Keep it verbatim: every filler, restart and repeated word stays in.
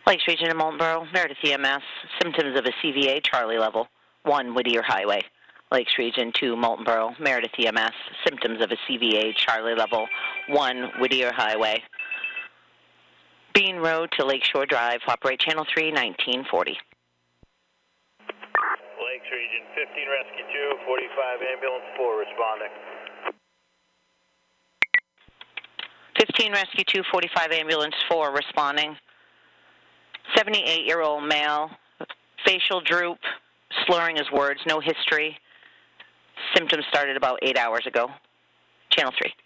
Lakes Region of Moultonboro, Meredith E M S, symptoms of a C V A, Charlie level, one, Whittier Highway. Lakes Region two, Moultonboro, Meredith E M S, symptoms of a C V A, Charlie level, one, Whittier Highway. Bean Road to Lakeshore Drive, operate Channel three, nineteen forty. Lakes Region fifteen, Rescue two, forty-five, Ambulance four, responding. fifteen, Rescue two, forty-five, Ambulance four, responding. seventy-eight-year-old male, facial droop, slurring his words, no history. Symptoms started about eight hours ago. Channel three.